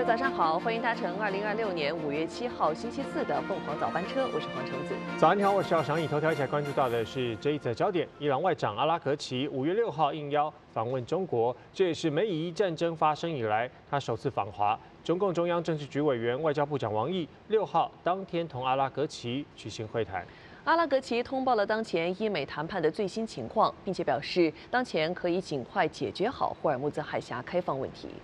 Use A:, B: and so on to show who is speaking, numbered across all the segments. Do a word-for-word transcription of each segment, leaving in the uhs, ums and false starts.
A: 早上好，欢迎搭乘二零二六年五月七号星期四的凤凰早班车，我是黄橙子。
B: 早安，你好，我是姚翔。以头条一起来关注到的是这一则焦点：伊朗外长阿拉格齐五月六号应邀访问中国，这也是美以伊战争发生以来他首次访华。中共中央政治局委员、外交部长王毅六号当天同阿拉格齐举行会谈。
A: 阿拉格齐通报了当前伊美谈判的最新情况，并且表示，当前可以尽快解决好霍尔木兹海峡开放问题。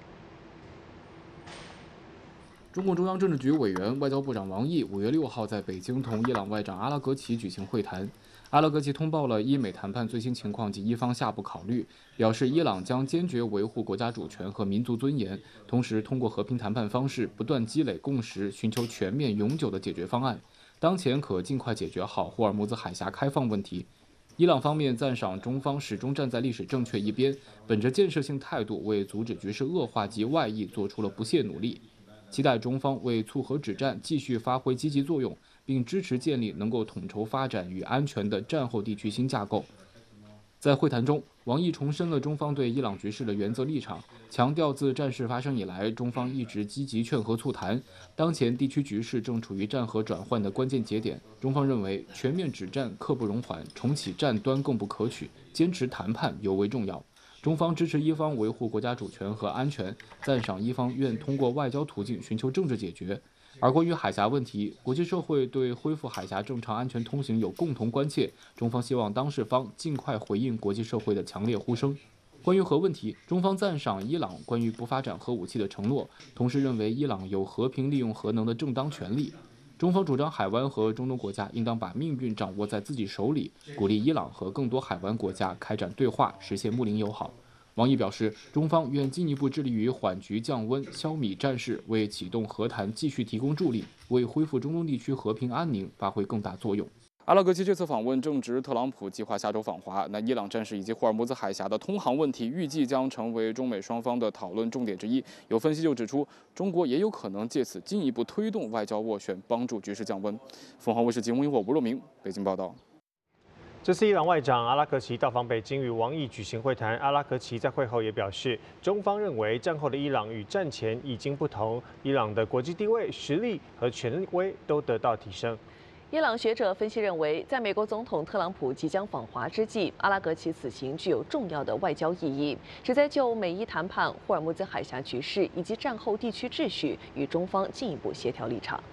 C: 中共中央政治局委员、外交部长王毅五月六号在北京同伊朗外长阿拉格齐举行会谈。阿拉格齐通报了伊美谈判最新情况及伊方下步考虑，表示伊朗将坚决维护国家主权和民族尊严，同时通过和平谈判方式不断积累共识，寻求全面永久的解决方案。 当前可尽快解决好霍尔木兹海峡开放问题。伊朗方面赞赏中方始终站在历史正确一边，本着建设性态度，为阻止局势恶化及外溢做出了不懈努力。期待中方为促和止战继续发挥积极作用，并支持建立能够统筹发展与安全的战后地区新架构。在会谈中，王毅重申了中方对伊朗局势的原则立场，强调自战事发生以来，中方一直积极劝和促谈。当前地区局势正处于战和转换的关键节点，中方认为全面止战刻不容缓，重启战端更不可取，坚持谈判尤为重要。中方支持伊方维护国家主权和安全，赞赏伊方愿通过外交途径寻求政治解决。 而关于海峡问题，国际社会对恢复海峡正常安全通行有共同关切，中方希望当事方尽快回应国际社会的强烈呼声。关于核问题，中方赞赏伊朗关于不发展核武器的承诺，同时认为伊朗有和平利用核能的正当权利。中方主张海湾和中东国家应当把命运掌握在自己手里，鼓励伊朗和更多海湾国家开展对话，实现睦邻友好。 王毅表示，中方愿进一步致力于缓局降温、消弭战事，为启动和谈继续提供助力，为恢复中东地区和平安宁发挥更大作用。阿拉格齐这次访问正值特朗普计划下周访华，那伊朗战事以及霍尔木兹海峡的通航问题，预计将成为中美双方的讨论重点之一。有分析就指出，中国也有可能借此进一步推动外交斡旋，帮助局势降温。凤凰卫视节目因我吴若明北京报道。
B: 这次伊朗外长阿拉格齐到访北京与王毅举行会谈。阿拉格齐在会后也表示，中方认为战后的伊朗与战前已经不同，伊朗的国际地位、实力和权威都得到提升。
A: 伊朗学者分析认为，在美国总统特朗普即将访华之际，阿拉格齐此行具有重要的外交意义，旨在就美伊谈判、霍尔木兹海峡局势以及战后地区秩序与中方进一步协调立场。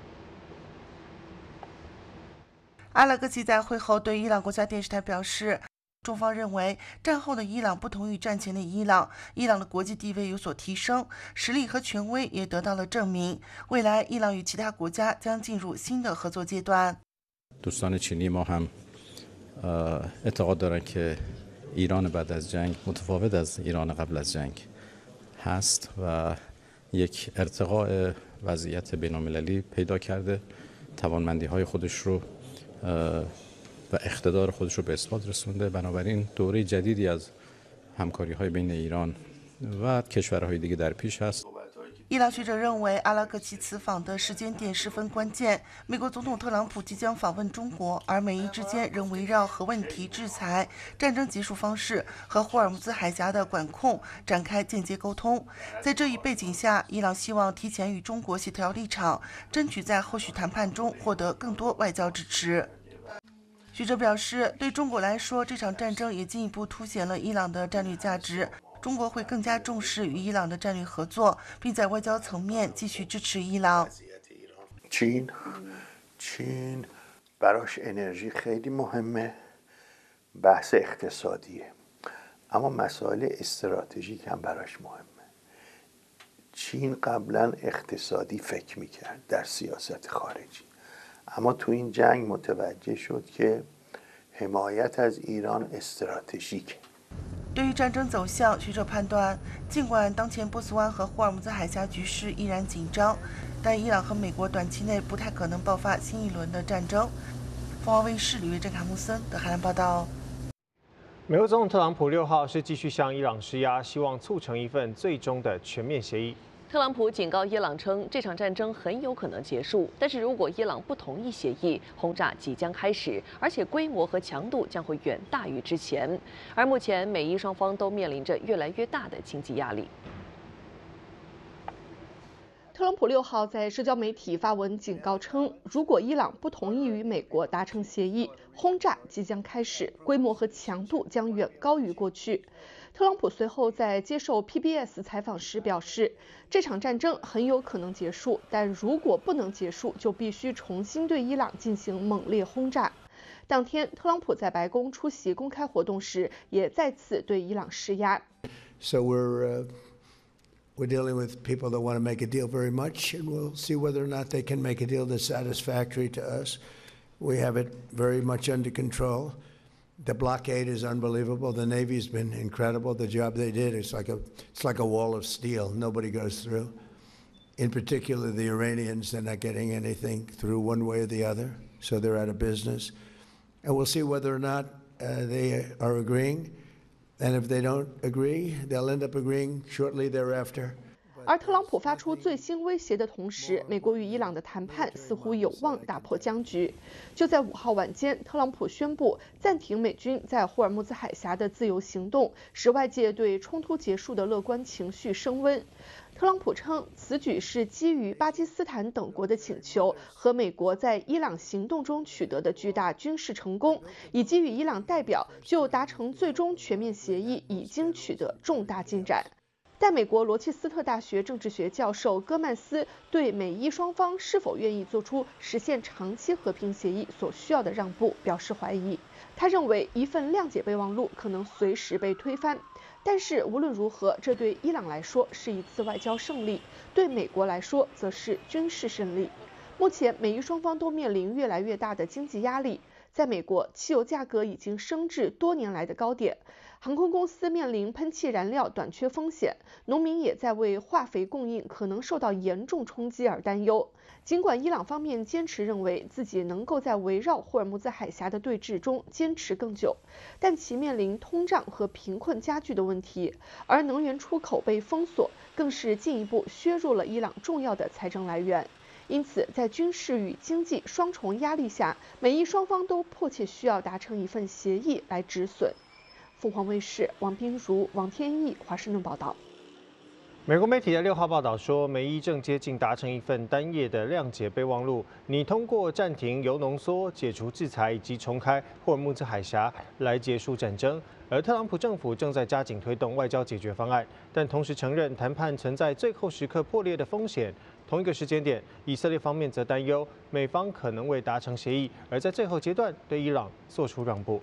D: 阿拉格齐在会后对伊朗国家电视台表示，中方认为战后的伊朗不同于战前的伊朗，伊朗的国际地位有所提升，实力和权威也得到了证明。未来，伊朗与其他国家将进入新的合作阶段。
E: دوستان چینی ما هم اعتقاد دارند که ایران بعد از جنگ متفاوت از ایران قبل از جنگ هست و یک ارتقاء وضعیت بین‌المللی پیدا کرده توانمندی‌های خودش رو و اقتدار خودش رو به اثبات رسونده. بنابراین دوره جدیدی از همکاری‌های بین ایران و کشورهای دیگه در پیش است.
D: 伊朗学者认为，阿拉格齐此访的时间点十分关键。美国总统特朗普即将访问中国，而美伊之间仍围绕核问题、制裁、战争结束方式和霍尔木兹海峡的管控展开间接沟通。在这一背景下，伊朗希望提前与中国协调立场，争取在后续谈判中获得更多外交支持。学者表示，对中国来说，这场战争也进一步凸显了伊朗的战略价值。 中国会更加重视与伊朗的战略合作，并在外交层面继续支持伊朗。
F: چین چین براش انرژی خیلی مهمه بحث اقتصادیه اما مسائل استراتژیک هم براش مهمه چین قبلا اقتصادی فکر میکرد در سیاست خارجی اما تو این جنگ متوجه شد که حمایت از ایران استراتژیکه
D: 对于战争走向，学者判断，尽管当前波斯湾和霍尔木兹海峡局势依然紧张，但伊朗和美国短期内不太可能爆发新一轮的战争。凤凰卫视吕维正、卡穆森的海南报道。
B: 美国总统特朗普六号是继续向伊朗施压，希望促成一份最终的全面协议。
A: 特朗普警告伊朗称，这场战争很有可能结束，但是如果伊朗不同意协议，轰炸即将开始，而且规模和强度将会远大于之前。而目前，美伊双方都面临着越来越大的经济压力。
G: 特朗普六号在社交媒体发文警告称，如果伊朗不同意与美国达成协议，轰炸即将开始，规模和强度将远高于过去。特朗普随后在接受 P B S 采访时表示，这场战争很有可能结束，但如果不能结束，就必须重新对伊朗进行猛烈轰炸。当天，特朗普在白宫出席公开活动时，也再次对伊朗施压。
H: So we're uh, we're dealing with people that want to make a deal very much, and we'll see whether or not they can make a deal that's satisfactory to us. We have it very much under control. The blockade is unbelievable. The Navy's been incredible. The job they did, it's like a it's like a wall of steel. Nobody goes through. In particular, the Iranians, they're not getting anything through one way or the other, so they're out of business. And we'll see whether or not uh, they are agreeing. And if they don't agree, they'll end up agreeing shortly thereafter.
G: 而特朗普发出最新威胁的同时，美国与伊朗的谈判似乎有望打破僵局。就在五号晚间，特朗普宣布暂停美军在霍尔木兹海峡的自由行动，使外界对冲突结束的乐观情绪升温。特朗普称，此举是基于巴基斯坦等国的请求和美国在伊朗行动中取得的巨大军事成功，以及与伊朗代表就达成最终全面协议已经取得重大进展。但美国罗切斯特大学政治学教授戈曼斯对美伊双方是否愿意做出实现长期和平协议所需要的让步表示怀疑。他认为一份谅解备忘录可能随时被推翻，但是无论如何，这对伊朗来说是一次外交胜利，对美国来说则是军事胜利。目前，美伊双方都面临越来越大的经济压力。在美国，汽油价格已经升至多年来的高点，航空公司面临喷气燃料短缺风险，农民也在为化肥供应可能受到严重冲击而担忧。尽管伊朗方面坚持认为自己能够在围绕霍尔木兹海峡的对峙中坚持更久，但其面临通胀和贫困加剧的问题，而能源出口被封锁，更是进一步削弱了伊朗重要的财政来源。因此，在军事与经济双重压力下，美伊双方都迫切需要达成一份协议来止损。凤凰卫视王彬如、王天翼华盛顿报道。
B: 美国媒体在六号报道说，美伊正接近达成一份单页的谅解备忘录，拟通过暂停铀浓缩、解除制裁以及重开霍尔木兹海峡来结束战争。而特朗普政府正在加紧推动外交解决方案，但同时承认谈判存在最后时刻破裂的风险。同一个时间点，以色列方面则担忧美方可能未达成协议，而在最后阶段对伊朗做出让步。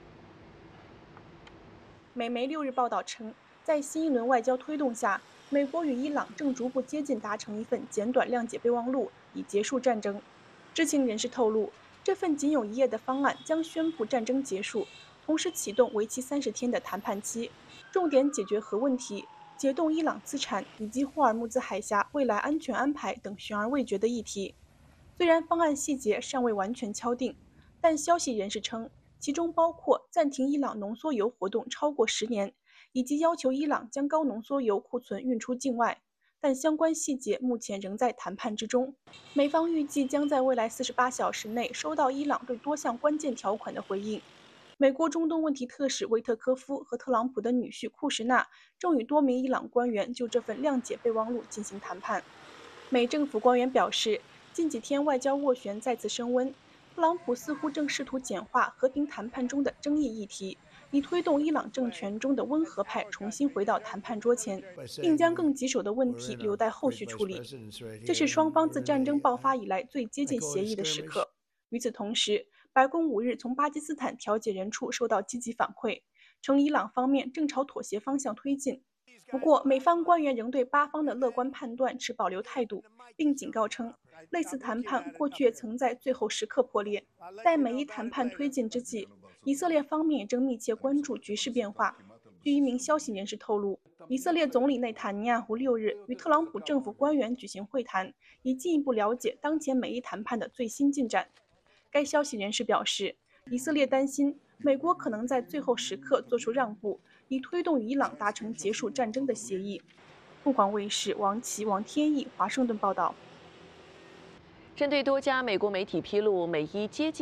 I: 美媒六日报道称，在新一轮外交推动下，美国与伊朗正逐步接近达成一份简短谅解备忘录，以结束战争。知情人士透露，这份仅有一页的方案将宣布战争结束，同时启动为期三十天的谈判期，重点解决核问题、解冻伊朗资产以及霍尔木兹海峡未来安全安排等悬而未决的议题。虽然方案细节尚未完全敲定，但消息人士称，其中包括暂停伊朗浓缩铀活动超过十年，以及要求伊朗将高浓缩铀库存运出境外。但相关细节目前仍在谈判之中。美方预计将在未来四十八小时内收到伊朗对多项关键条款的回应。美国中东问题特使维特科夫和特朗普的女婿库什纳正与多名伊朗官员就这份谅解备忘录进行谈判。美政府官员表示，近几天外交斡旋再次升温，特朗普似乎正试图简化和平谈判中的争议议题，以推动伊朗政权中的温和派重新回到谈判桌前，并将更棘手的问题留待后续处理。这是双方自战争爆发以来最接近协议的时刻。与此同时，白宫五日从巴基斯坦调解人处收到积极反馈，称伊朗方面正朝妥协方向推进。不过，美方官员仍对巴方的乐观判断持保留态度，并警告称，类似谈判过去也曾在最后时刻破裂。在美伊谈判推进之际，以色列方面也正密切关注局势变化。据一名消息人士透露，以色列总理内塔尼亚胡六日与特朗普政府官员举行会谈，以进一步了解当前美伊谈判的最新进展。该消息人士表示，以色列担心美国可能在最后时刻做出让步，以推动与伊朗达成结束战争的协议。凤凰卫视王琦、王天翼华盛顿报道。
A: 针对多家美国媒体披露美伊接近